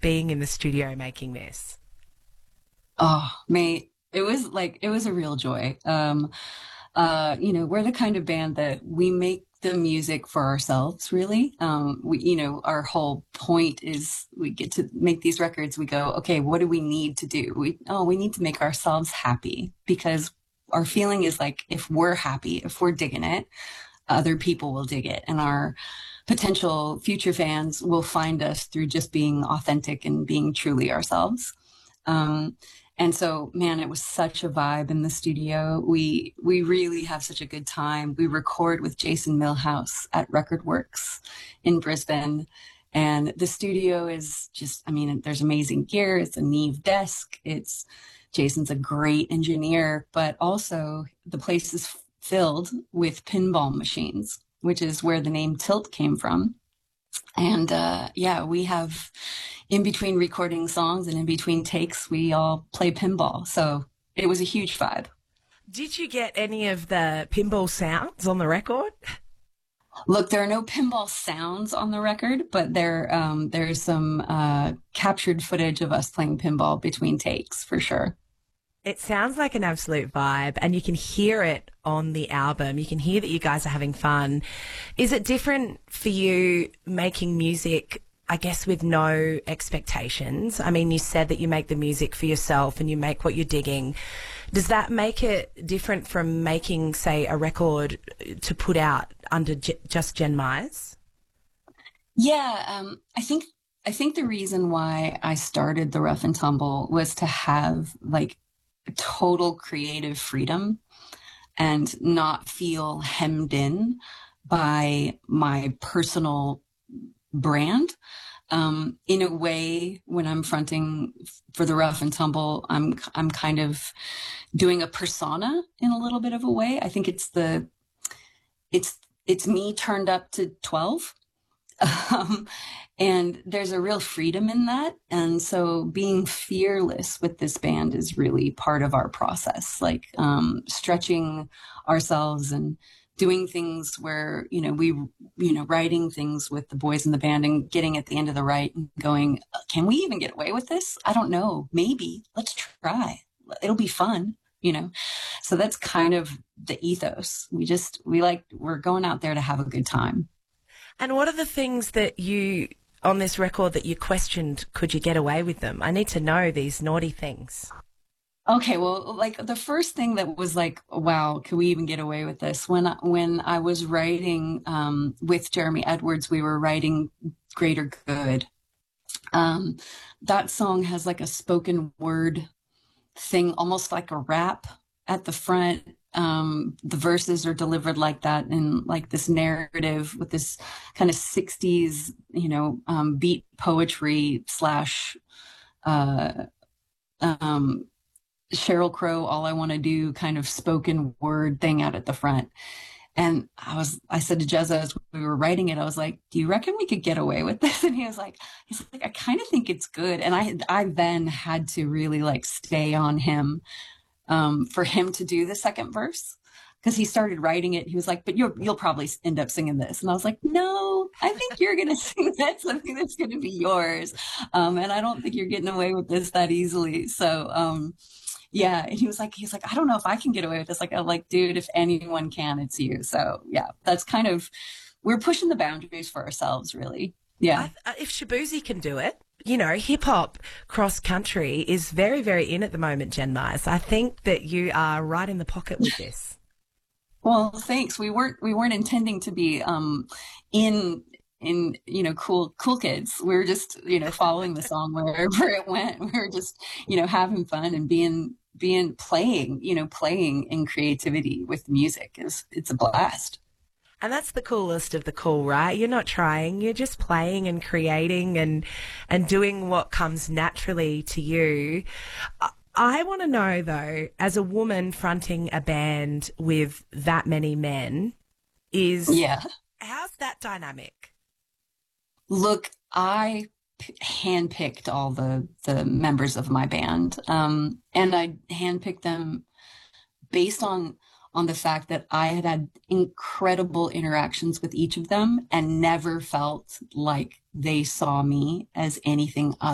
being in the studio making this? Oh, mate, it was a real joy. We're the kind of band that we make the music for ourselves, really. Our whole point is we get to make these records. We go, okay, what do we need to do? We need to make ourselves happy because our feeling is like, if we're happy, if we're digging it, other people will dig it. And our potential future fans will find us through just being authentic and being truly ourselves. Um, and so, man, it was such a vibe in the studio. We really have such a good time. We record with Jason Millhouse at Record Works in Brisbane. And the studio is just, I mean, there's amazing gear. It's a Neve desk. Jason's a great engineer, but also the place is filled with pinball machines, which is where the name Tilt came from. And yeah, we have in between recording songs and in between takes, we all play pinball. So it was a huge vibe. Did you get any of the pinball sounds on the record? Look, there are no pinball sounds on the record, but there's some captured footage of us playing pinball between takes for sure. It sounds like an absolute vibe, and you can hear it on the album. You can hear that you guys are having fun. Is it different for you making music, I guess, with no expectations? I mean, you said that you make the music for yourself and you make what you're digging. Does that make it different from making, say, a record to put out under just Jen Myers? Yeah, I think the reason why I started the Rough and Tumble was to have like total creative freedom and not feel hemmed in by my personal brand. In a way, when I'm fronting for the Rough and Tumble, I'm kind of doing a persona in a little bit of a way. I think it's me turned up to 12. Um, and there's a real freedom in that. And so being fearless with this band is really part of our process, like stretching ourselves and doing things where, writing things with the boys in the band and getting at the end of the write and going, can we even get away with this? I don't know. Maybe. Let's try. It'll be fun. So that's kind of the ethos. We're going out there to have a good time. And what are the things that on this record that you questioned, could you get away with them? I need to know these naughty things. Okay, well, like the first thing that was like, wow, can we even get away with this? When I was writing with Jeremy Edwards, we were writing Greater Good. That song has like a spoken word thing, almost like a rap at the front. The verses are delivered like that in like this narrative with this kind of 60s, beat poetry slash Sheryl Crow, All I Want to Do kind of spoken word thing out at the front. And I said to Jezza as we were writing it, I was like, do you reckon we could get away with this? And he's like, I kind of think it's good. And I then had to really like stay on him, for him to do the second verse. Because he started writing it, he was like, "But you'll probably end up singing this," and I was like, "No, I think you're gonna sing that. Something that's gonna be yours, and I don't think you're getting away with this that easily." So, yeah, and he's like, "I don't know if I can get away with this." Like, I'm like, "Dude, if anyone can, it's you." So, yeah, that's kind of we're pushing the boundaries for ourselves, really. Yeah. If Shabuzi can do it, hip hop cross country is very, very in at the moment, Jen Myers. I think that you are right in the pocket with this. Well, thanks. We weren't intending to be in cool kids. We were just following the song wherever it went. We were just having fun and playing in creativity with music. It's a blast. And that's the coolest of the cool, right? You're not trying, you're just playing and creating and doing what comes naturally to you. I want to know, though, as a woman fronting a band with that many men, Yeah. how's that dynamic? Look, I handpicked all the members of my band, and I handpicked them based on the fact that I had incredible interactions with each of them and never felt like they saw me as anything other